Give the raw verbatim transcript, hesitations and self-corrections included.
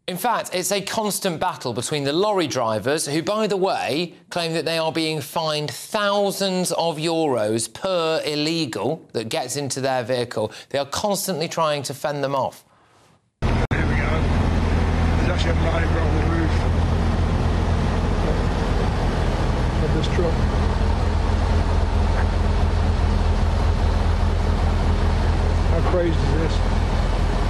In fact, it's a constant battle between the lorry drivers, who, by the way, claim that they are being fined thousands of euros per illegal that gets into their vehicle. They are constantly trying to fend them off. Here we go. There's actually a labour on the roof of this truck. How crazy is this?